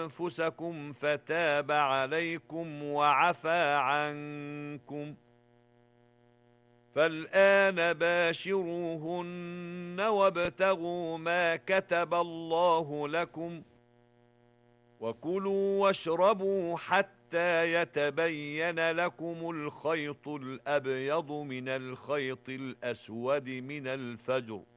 أنفسكم فتاب عليكم وعفى عنكم، فالآن باشروهن وابتغوا ما كتب الله لكم، وكلوا واشربوا حتى يتبين لكم الخيط الأبيض من الخيط الأسود من الفجر،